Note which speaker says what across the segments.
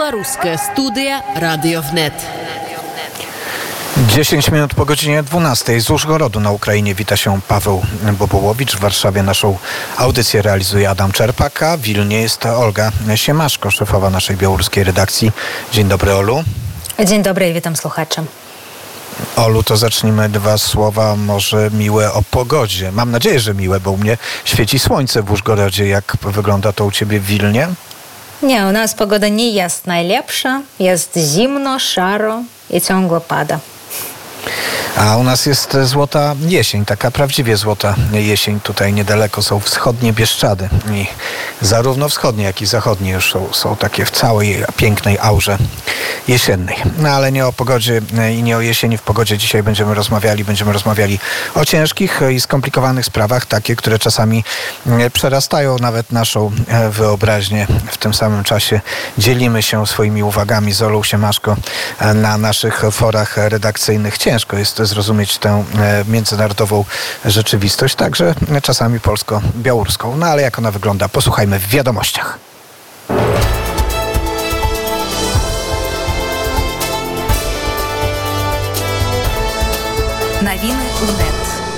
Speaker 1: Белорусская студия «Радио ВНЕТ».
Speaker 2: 10 minut po godzinie 12. Z Użgorodu na Ukrainie wita się Paweł Bobołowicz. W Warszawie naszą audycję realizuje Adam Czerpak, a w Wilnie jest Olga Siemaszko, szefowa naszej białoruskiej redakcji. Dzień dobry, Olu.
Speaker 3: Dzień dobry, witam słuchaczy.
Speaker 2: Olu, to zacznijmy dwa słowa może miłe o pogodzie. Mam nadzieję, że miłe, bo u mnie świeci słońce w Użgorodzie. Jak wygląda to u ciebie w Wilnie?
Speaker 3: Nie, u nas pogoda nie jest najlepsza. Jest zimno, szaro i ciągle pada.
Speaker 2: A u nas jest złota jesień, taka prawdziwie złota jesień. Tutaj niedaleko są wschodnie Bieszczady. I zarówno wschodnie, jak i zachodnie już są takie w całej pięknej aurze jesiennej. No ale nie o pogodzie i nie o jesieni. W pogodzie dzisiaj będziemy rozmawiali o ciężkich i skomplikowanych sprawach, takie, które czasami przerastają nawet naszą wyobraźnię. W tym samym czasie dzielimy się swoimi uwagami z Olą Siemaszko na naszych forach redakcyjnych. Ciężko jest zrozumieć tę międzynarodową rzeczywistość, także czasami polsko-białoruską. No ale jak ona wygląda, posłuchajmy w wiadomościach.
Speaker 3: Nowiny UNET.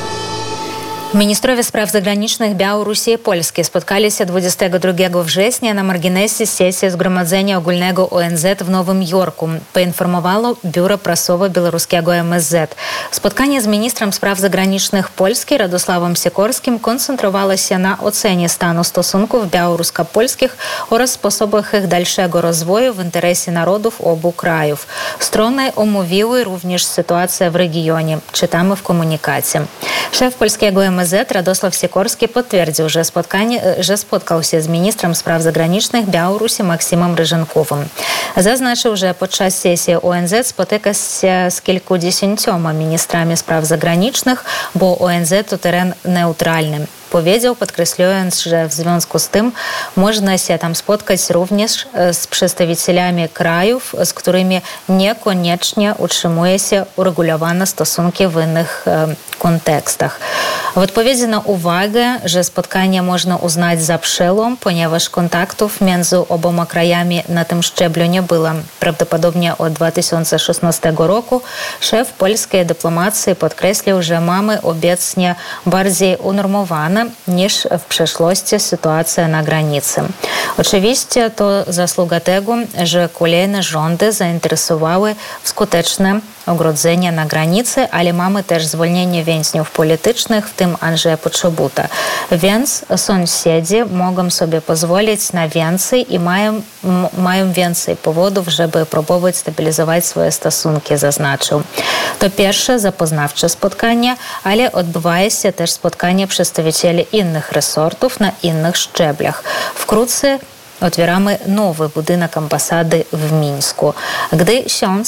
Speaker 3: Ministrowie spraw zagranicznych Białorusi i Polski spotkali się 22 września na marginesie sesji Zgromadzenia Ogólnego ONZ w Nowym Jorku, poinformowało Biuro Prasowe białoruskiego MSZ. Spotkanie z ministrem spraw zagranicznych Polski Radosławem Sikorskim koncentrowało się na ocenie stanu stosunków białorusko-polskich oraz sposobach ich dalszego rozwoju w interesie narodów obu krajów. Strony omówiły również sytuację w regionie, czytamy w komunikacie. Szef polskiego MSZ Radosław Sikorski potwierdził, że spotkał się z ministrem spraw zagranicznych Białorusi Maksymem Ryżenkowym. Zaznaczył, że podczas sesji ONZ spotyka się z kilkudziesięcioma ministrami spraw zagranicznych, bo ONZ to teren neutralny. Powiedział, podkreślając, że w związku z tym można się tam spotkać również z przedstawicielami krajów, z którymi niekoniecznie utrzymuje się uregulowane stosunki w innych kontekstach. W odpowiedzi na uwagę, że spotkanie można uznać za przełom, ponieważ kontaktów między oboma krajami na tym szczeblu nie było prawdopodobnie od 2016 roku, szef polskiej dyplomacji podkreślił, że mamy obecnie bardziej unormowane niż w przeszłości sytuacja na granicy. Oczywiście to zasługa tego, że kolejne rządy zainteresowały w skuteczne ogrodzenie na granicy, ale mamy też zwolnienie więźniów politycznych, w tym Andrzeja Poczobuta. Więc sąsiedzi mogą sobie pozwolić na więcej i mają więcej powodów, żeby próbować stabilizować swoje stosunki, zaznaczył. To pierwsze zapoznawcze spotkanie, ale odbywa się też spotkanie przedstawicieli innych resortów na innych szczeblach. Wkrótce otwieramy nowy budynek ambasady w Mińsku. Gdy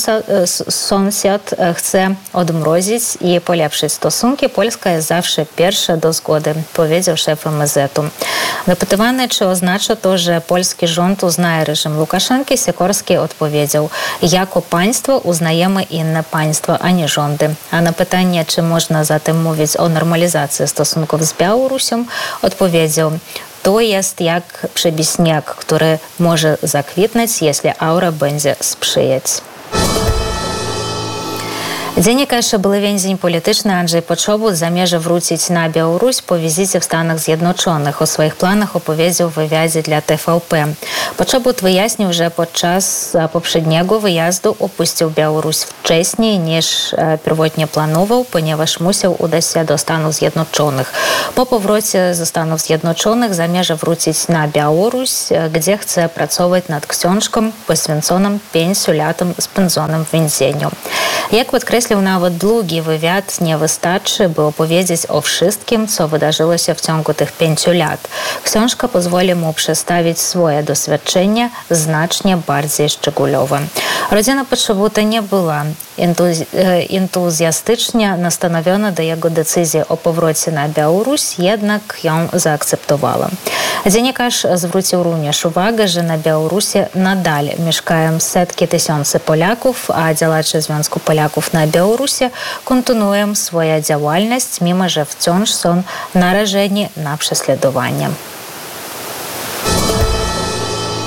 Speaker 3: sąsiad chce odmrozić i polepszyć stosunki, Polska jest zawsze pierwsza do zgody, powiedział szef MSZ-u. Zapytany, czy oznacza to, że polski rząd uznaje reżim Łukaszenki, Sikorski odpowiedział: jako państwo uznajemy inne państwa, a nie rządy. A na pytanie, czy można zatem mówić o normalizacji stosunków z Białorusią, odpowiedział: to jest jak przebiśnieg, który może zakwitnąć, jeśli aura będzie sprzyjać. Dziennikarz i były więzień polityczny Andrzej Poczobut zamierza wrócić na Białoruś po wizycie w Stanach Zjednoczonych. O swoich planach opowiedział w wywiadzie dla TVP. Poczobut wyjaśnił, że podczas poprzedniego wyjazdu opuścił Białoruś wcześniej niż pierwotnie planował, ponieważ musiał udać się do Stanów Zjednoczonych. Po powrocie ze Stanów Zjednoczonych zamierza wrócić na Białoruś, gdzie chce pracować nad książką poświęconą 5 latom spędzonym w więzieniu. Jak podkreślił nawet długi wywiad nie wystarczy, by opowiedzieć o wszystkim, co wydarzyło się w ciągu tych 5 lat. Książka pozwoli mu przedstawić swoje doświadczenia znacznie bardziej szczegółowo. Rodzina Poczobuta nie była entuzjastycznie nastawiona do jego decyzji o powrocie na Białoruś, jednak ją zaakceptowała. Dziennikarz zwrócił również uwagę, że na Białorusi nadal mieszkają setki tysięcy Polaków, a działacze Związku Polaków na Białorusi kontynuują swoją działalność, mimo że wciąż są narażeni na prześladowanie.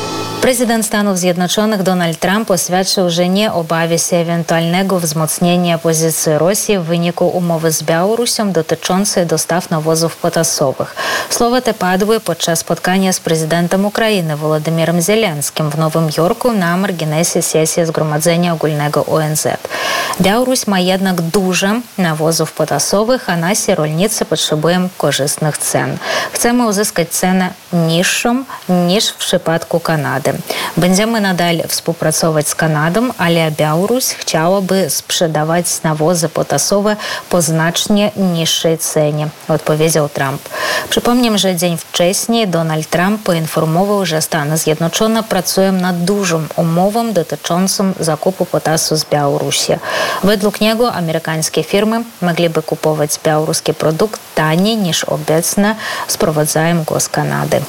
Speaker 3: Prezydent Stanów Zjednoczonych Donald Trump oświadczył, że nie obawia się ewentualnego wzmocnienia pozycji Rosji w wyniku umowy z Białorusią dotyczącej dostaw nawozów potasowych. Słowa te padły podczas spotkania z prezydentem Ukrainy Wołodymyrem Zelenskim w Nowym Jorku na marginesie sesji Zgromadzenia Ogólnego ONZ. Białoruś ma jednak dużo nawozów potasowych, a nasi rolnicy potrzebują korzystnych cen. Chcemy uzyskać cenę niższą niż w przypadku Kanady. Będziemy nadal współpracować z Kanadą, ale Białoruś chciałaby sprzedawać nawozy potasowe po znacznie niższej cenie, odpowiedział Trump. Przypomnę, że dzień wcześniej Donald Trump poinformował, że Stany Zjednoczone pracują nad dużą umową dotyczącą zakupu potasu z Białorusi. Według niego amerykańskie firmy mogliby kupować białoruski produkt taniej niż obecnie sprowadzają go z Kanady.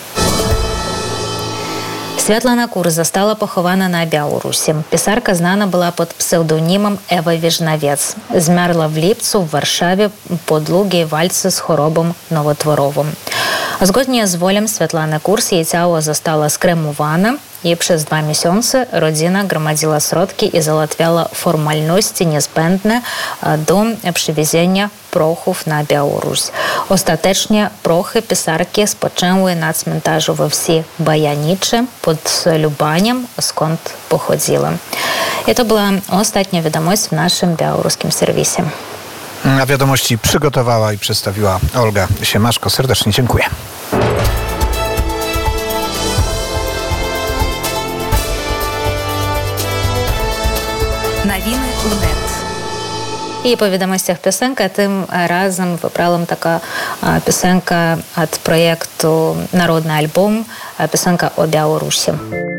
Speaker 3: Святлана Кур została pochowana na Białorusi. Pisarka znana była pod pseudonimem Ewa Wieżnawiec. Zmarła w lipcu w Warszawie po długiej walce z chorobą nowotworową. Zgodnie z wolą Святланы Кур jej ciało zostało skremowane i przez 2 miesiące rodzina gromadziła środki i załatwiała formalności niezbędne do przywiezienia prochów na Białoruś. Ostatecznie prochy pisarki spoczęły na cmentarzu we wsi Bajanicze pod Lubaniem, skąd pochodziła. I to była ostatnia wiadomość w naszym białoruskim serwisie.
Speaker 2: A wiadomości przygotowała i przedstawiła Olga Siemaszko. Serdecznie dziękuję.
Speaker 1: Новины УНЕТ.
Speaker 3: I po wiadomościach piosenka, tym razem wybrałam taka piosenka od projektu Narodny Album, piosenka o Białorusi.